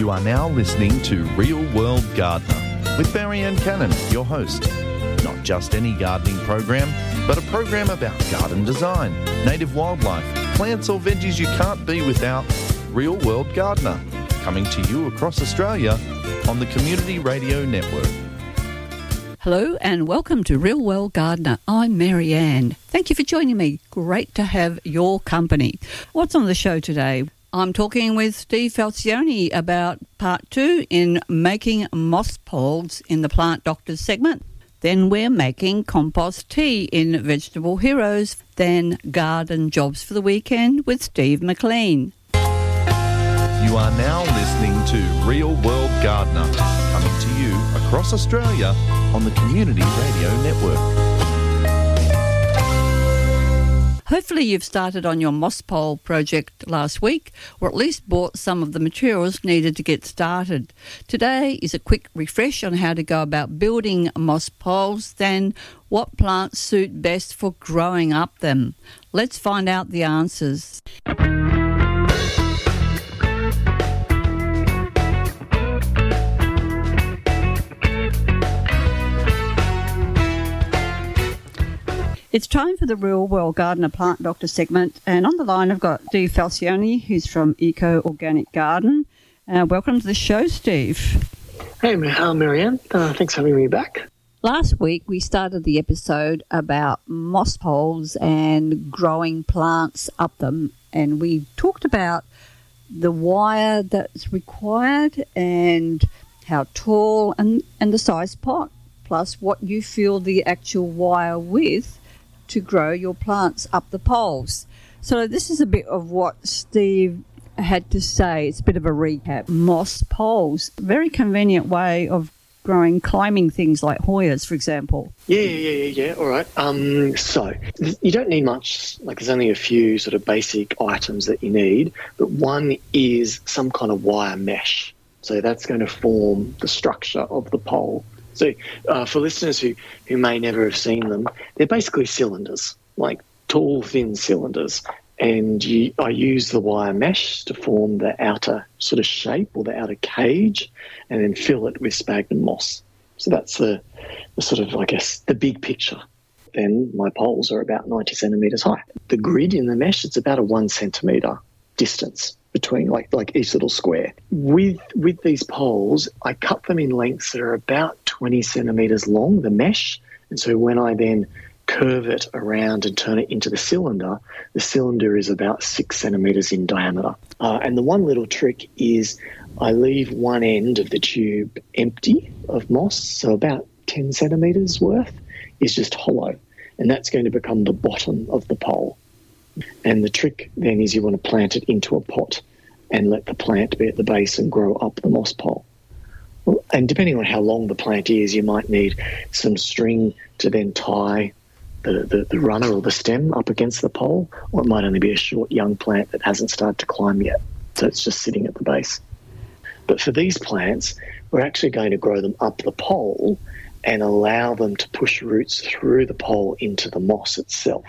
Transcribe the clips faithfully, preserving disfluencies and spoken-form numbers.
You are now listening to Real World Gardener with Marianne Cannon, your host. Not just any gardening program, but a program about garden design, native wildlife, plants or veggies you can't be without. Real World Gardener, coming to you across Australia on the Community Radio Network. Hello and welcome to Real World Gardener. I'm Marianne. Thank you for joining me. Great to have your company. What's on the show today? I'm talking with Steve Falcioni about part two in making moss poles in the Plant Doctors segment. Then we're making compost tea in Vegetable Heroes. Then garden jobs for the weekend with Steve McLean. You are now listening to Real World Gardener, coming to you across Australia on the Community Radio Network. Hopefully you've started on your moss pole project last week, or at least bought some of the materials needed to get started. Today is a quick refresh on how to go about building moss poles, then what plants suit best for growing up them. Let's find out the answers. It's time for the Real World Gardener Plant Doctor segment, and on the line I've got Steve Falcioni, who's from Eco Organic Garden. Uh, welcome to the show, Steve. Hey, uh, Marianne. Uh, thanks for having me back. Last week we started the episode about moss poles and growing plants up them, and we talked about the wire that's required and how tall and, and the size pot, plus what you fill the actual wire with to grow your plants up the poles. So this is a bit of what Steve had to say. It's a bit of a recap. Moss poles, very convenient way of growing climbing things like Hoyas, for example. Yeah, yeah, yeah, yeah. All right. Um, so you don't need much. Like, there's only a few sort of basic items that you need, but one is some kind of wire mesh. So that's going to form the structure of the pole. So uh, for listeners who, who may never have seen them, they're basically cylinders, like tall, thin cylinders. And you, I use the wire mesh to form the outer sort of shape or the outer cage, and then fill it with sphagnum moss. So that's the, the sort of, I guess, the big picture. Then my poles are about ninety centimetres high. The grid in the mesh, it's about a one centimetre distance between, like like each little square. With with these poles, I cut them in lengths that are about twenty centimetres long, the mesh. And so when I then curve it around and turn it into the cylinder, the cylinder is about six centimetres in diameter. Uh, and the one little trick is I leave one end of the tube empty of moss, so about ten centimetres worth is just hollow. And that's going to become the bottom of the pole. And the trick then is you want to plant it into a pot and let the plant be at the base and grow up the moss pole. And depending on how long the plant is, you might need some string to then tie the, the, the runner or the stem up against the pole, or it might only be a short young plant that hasn't started to climb yet, so it's just sitting at the base. But for these plants, we're actually going to grow them up the pole and allow them to push roots through the pole into the moss itself.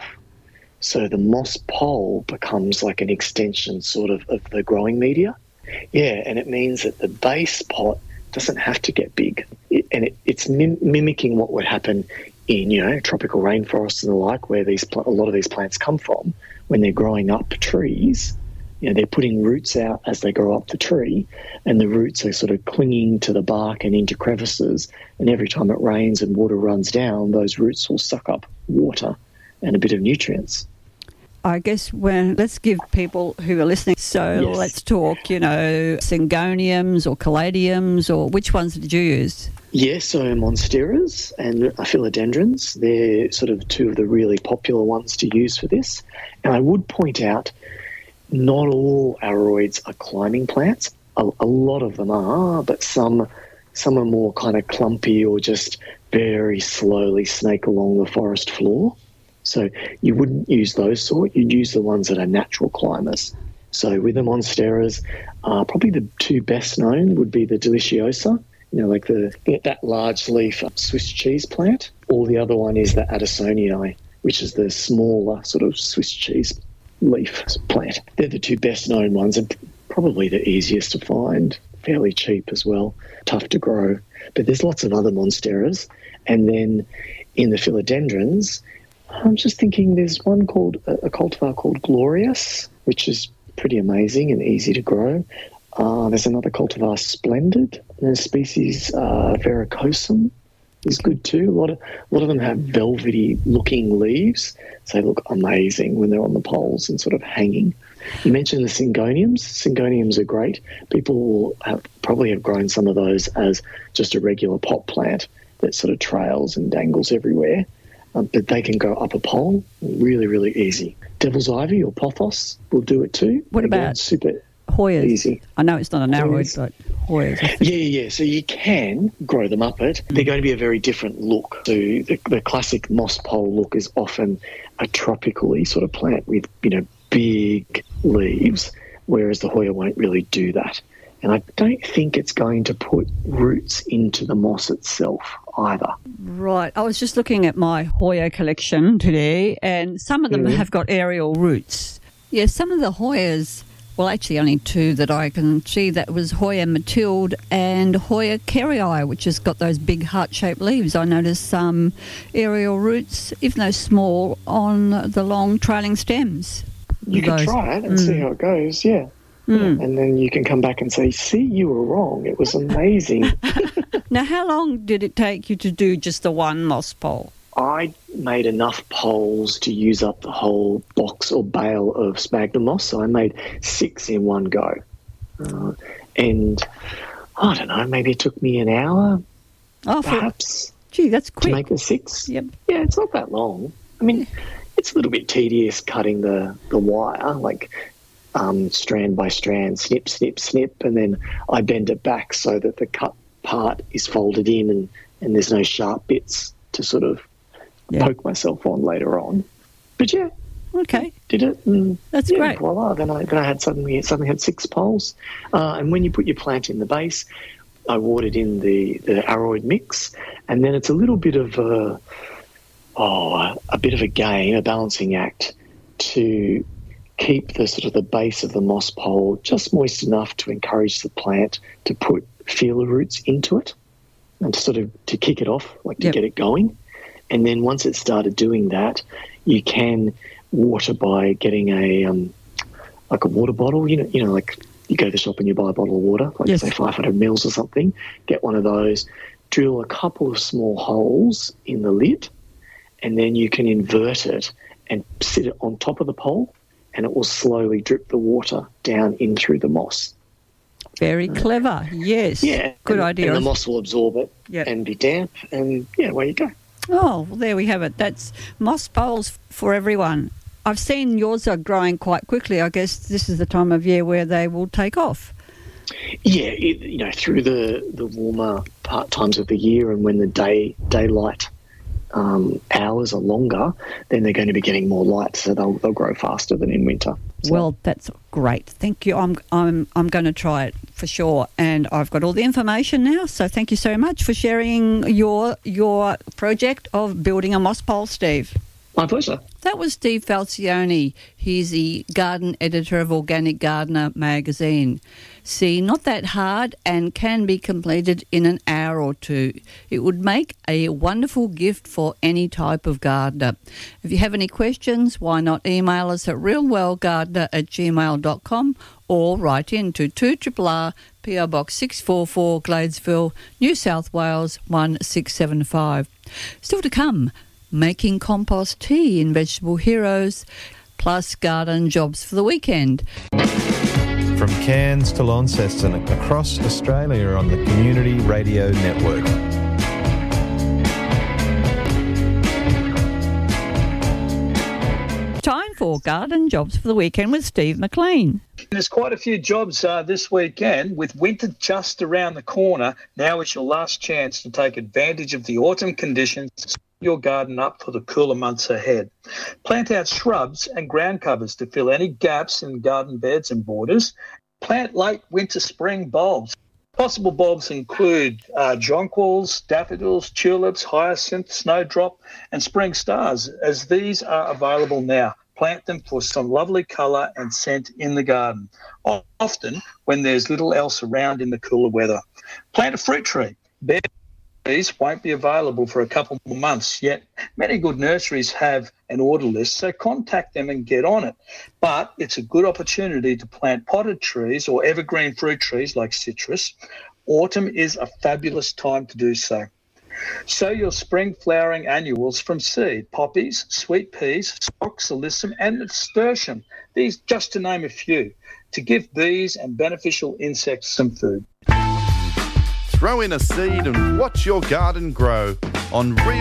So the moss pole becomes like an extension sort of of the growing media. Yeah, and it means that the base pot doesn't have to get big. It, and it, it's mim- mimicking what would happen in, you know, tropical rainforests and the like, where these pl- a lot of these plants come from. When they're growing up trees, you know, they're putting roots out as they grow up the tree, and the roots are sort of clinging to the bark and into crevices. And every time it rains and water runs down, those roots will suck up water and a bit of nutrients. I guess when let's give people who are listening, so yes. Let's talk, you know, syngoniums or caladiums, or which ones did you use? Yes, so monsteras and philodendrons, they're sort of two of the really popular ones to use for this. And I would point out, not all aroids are climbing plants. A, a lot of them are, but some some are more kind of clumpy or just very slowly snake along the forest floor. So you wouldn't use those sort. You'd use the ones that are natural climbers. So with the monsteras, uh, probably the two best known would be the deliciosa, you know, like the that large leaf Swiss cheese plant, or the other one is the Addisonii, which is the smaller sort of Swiss cheese leaf plant. They're the two best known ones, and probably the easiest to find, fairly cheap as well, tough to grow. But there's lots of other monsteras. And then in the philodendrons, I'm just thinking there's one called, a cultivar called Glorious, which is pretty amazing and easy to grow. Uh, there's another cultivar, Splendid, and a species, uh, Verrucosum, is good too. A lot of a lot of them have velvety-looking leaves, so they look amazing when they're on the poles and sort of hanging. You mentioned the Syngoniums. Syngoniums are great. People will have, probably have grown some of those as just a regular pot plant that sort of trails and dangles everywhere, um, but they can go up a pole really, really easy. Devil's Ivy or Pothos will do it too. What Again, about super Hoyas? easy. I know it's not an aroid, Hoyas. but Hoyas. Yeah, yeah, yeah. So you can grow them up it. They're going to be a very different look. So the, the classic moss pole look is often a tropically sort of plant with, you know, big leaves, whereas the Hoya won't really do that. And I don't think it's going to put roots into the moss itself either. Right. I was just looking at my Hoya collection today, and some of them Mhm. have got aerial roots. Yeah, some of the Hoyas, well, actually only two that I can see. That was Hoya Matilde and Hoya Kerrii, which has got those big heart-shaped leaves. I noticed some aerial roots, even though small, on the long trailing stems. You can Those. try it and Mm. see how it goes, yeah. Mm. And then you can come back and say, see, you were wrong. It was amazing. Now, how long did it take you to do just the one moss pole? I made enough poles to use up the whole box or bale of sphagnum moss, so I made six in one go. Uh, and I don't know, maybe it took me an hour, Oh, for, perhaps, gee, that's to quick. make the six. Yep. Yeah, it's not that long. I mean, it's a little bit tedious cutting the, the wire, like um, strand by strand, snip, snip, snip, and then I bend it back so that the cut part is folded in and, and there's no sharp bits to sort of Yeah. poke myself on later on. But yeah, Okay, did it. And that's yeah, great. Voila! Then I then I had suddenly suddenly had six poles. Uh, and when you put your plant in the base, I watered in the the aroid mix, and then it's a little bit of a oh a, a bit of a game, a balancing act to keep the sort of the base of the moss pole just moist enough to encourage the plant to put feeler roots into it and to sort of to kick it off, like to Yep. get it going. And then once it started doing that, you can water by getting a um, like a water bottle. You know, you know, like you go to the shop and you buy a bottle of water, like Yes. say five hundred mils or something. Get one of those, drill a couple of small holes in the lid, and then you can invert it and sit it on top of the pole, and it will slowly drip the water down in through the moss. Very clever. Yes. Yeah, Good and, idea. And the moss will absorb it Yep. and be damp, and yeah, away you go. Oh, well, there we have it. That's moss poles for everyone. I've seen yours are growing quite quickly. I guess this is the time of year where they will take off. Yeah, it, you know, through the, the warmer part times of the year and when the day daylight um, hours are longer, then they're going to be getting more light, so they'll they'll grow faster than in winter. So, Well, that's great. Thank you. I'm I'm I'm going to try it for sure, and I've got all the information now. So thank you so much for sharing your your project of building a moss pole, Steve. my pleasure. That was Steve Falcioni. He's the garden editor of Organic Gardener magazine. See, not that hard and can be completed in an hour or two. It would make a wonderful gift for any type of gardener. If you have any questions, why not email us at realworldgardener at gmail dot com or write in to two R R R P O Box six four four Gladesville, New South Wales one six seven five. Still to come, making compost tea in Vegetable Heroes, plus garden jobs for the weekend. From Cairns to Launceston, across Australia on the Community Radio Network. Time for garden jobs for the weekend with Steve McLean. There's quite a few jobs uh, this weekend. With winter just around the corner, now is your last chance to take advantage of the autumn conditions to set your garden up for the cooler months ahead. Plant out shrubs and ground covers to fill any gaps in garden beds and borders. Plant late winter spring bulbs. Possible bulbs include uh, jonquils, daffodils, tulips, hyacinth, snowdrop and spring stars, as these are available now. plant them for some lovely colour and scent in the garden, often when there's little else around in the cooler weather. Plant a fruit tree. Berries won't be available for a couple more months, yet many good nurseries have an order list, so contact them and get on it. But it's a good opportunity to plant potted trees or evergreen fruit trees like citrus. Autumn is a fabulous time to do so. Sow your spring flowering annuals from seed: poppies, sweet peas, stock, alyssum and nasturtium. These just to name a few, to give bees and beneficial insects some food. Throw in a seed and watch your garden grow on Real